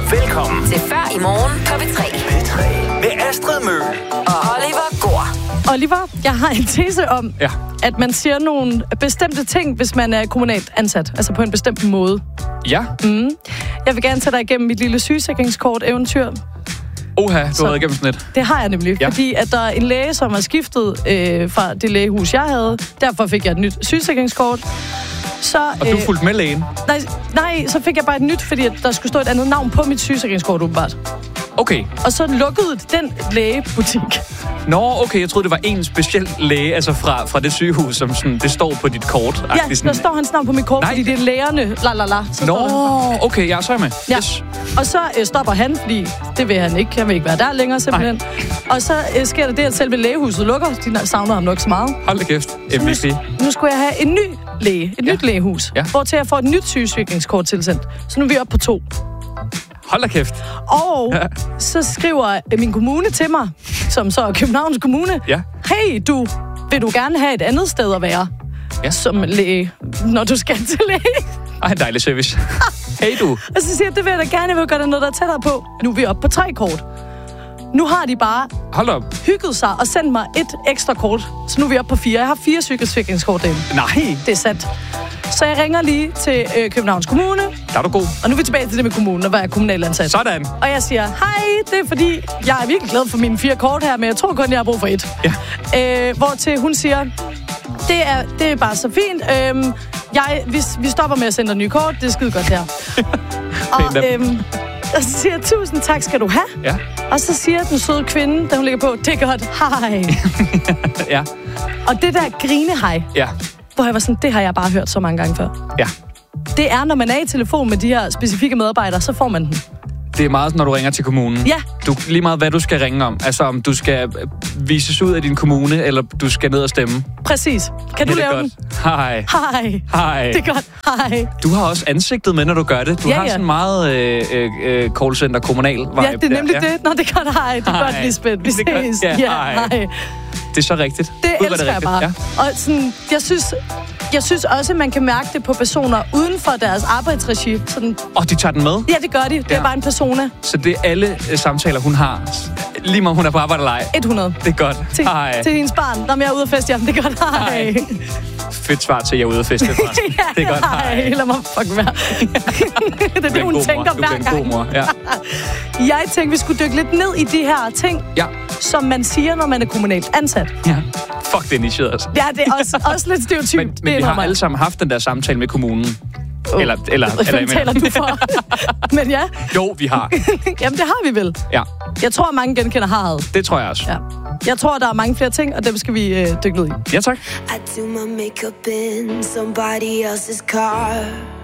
Velkommen til Før i morgen på P3. med Astrid Møhl Og Oliver Gård. Oliver, jeg har en tese om, at man siger nogle bestemte ting, hvis man er kommunalt ansat. Altså på en bestemt måde. Ja. Jeg vil gerne tage dig igennem mit lille sygesikringskort-eventyr. Oha, du har været igennem sådan et. Det har jeg nemlig, fordi at der er en læge, som har skiftet fra det lægehus, jeg havde. Derfor fik jeg et nyt sygesikringskort. Og du fulgte med lægen? Nej, så fik jeg bare et nyt, fordi at der skulle stå et andet navn på mit sygesikringskort, åbenbart. Okay. Og så lukkede den lægebutik. Nå, okay, jeg troede, det var en speciel læge, altså fra det sygehus, som sådan, det står på dit kort. Ja, der står hans navn på mit kort, fordi det er lægerne. Nå, okay, så er jeg med. Ja. Yes. Og så stopper han, fordi det vil han ikke. Han vil ikke være der længere, simpelthen. Ej. Og så sker der det, at selve lægehuset lukker. De savner ham nok så meget. Hold da kæft. MVP. Nu skulle jeg have en ny læge. Et nyt lægehus. Ja. Hvor til jeg får et nyt sygesikringskort tilsendt. Så nu er vi oppe på 2. Hold da kæft. Og så skriver min kommune til mig, som så er Københavns Kommune. Ja. Hey, vil du gerne have et andet sted at være? Ja. Som læge, når du skal til læge. Ej, en dejlig service. Hey, du. Og så siger jeg, det vil jeg da gerne, jeg vil gøre noget, der er tættere på. Nu er vi oppe på 3 kort. Nu har de bare hygget sig og sendt mig et ekstra kort. Så nu er vi oppe på 4. Jeg har 4 sygesikringskort derinde. Nej. Det er sandt. Så jeg ringer lige til Københavns Kommune. Der er du god. Og nu er vi tilbage til det med kommunen, og hvad er kommunal ansat. Sådan. Og jeg siger, hej, det er fordi, jeg er virkelig glad for mine 4 kort her, men jeg tror kun, jeg har brug for 1. Ja. Hvortil hun siger, det er bare så fint. Vi stopper med at sende dig nye kort. Det er skide godt her. Og så siger jeg, 1000 tak skal du have. Ja. Og så siger den søde kvinde, da hun ligger på, det er godt, hej. Ja. Og det der grinehej, hvor jeg var sådan, det har jeg bare hørt så mange gange før. Ja. Det er, når man er i telefon med de her specifikke medarbejdere, så får man den. Det er meget, når du ringer til kommunen. Ja. Lige meget, hvad du skal ringe om. Altså, om du skal vises ud af din kommune, eller du skal ned og stemme. Præcis. Kan du lave den? Hej. Hej. Hej. Det er godt. Hej. Du har også ansigtet med, når du gør det. Du har sådan meget callcenter kommunal vibe. Ja, det er nemlig det. Nå, det er godt. Hej. Det er godt, Lisbeth. Vi ses. Ja, hej. Det er så rigtigt. Det elsker jeg bare. Ja. Og sådan, jeg synes også, man kan mærke det på personer uden for deres arbejdsregi. Og de tager den med? Ja, det gør de. Det er bare en persona. Så det er alle samtaler, hun har, lige meget hun er på arbejde eller ej? 100. Det er godt. Hej. Til hendes barn. Når jeg er ude at feste, det er godt. Hej. Fedt svar til, at jeg er ude at feste. Ja, det er godt. Hej. Lad mig fucking være. Det er det, hun tænker hver gang. Du er en god mor. Ja. Jeg tænkte, vi skulle dykke lidt ned i de her ting, som man siger, når man er kommunalt ansat. Ja. Fuck, det er nichet altså. Ja, det er også lidt stereotypt. Men vi har alle sammen haft den der samtale med kommunen. Eller taler du for? Men ja. Jo, vi har. Jamen, det har vi vel. Ja. Jeg tror, mange genkender haret. Det tror jeg også. Ja. Jeg tror, der er mange flere ting, og dem skal vi dykke ned i. Ja, tak. I do my makeup in somebody else's car.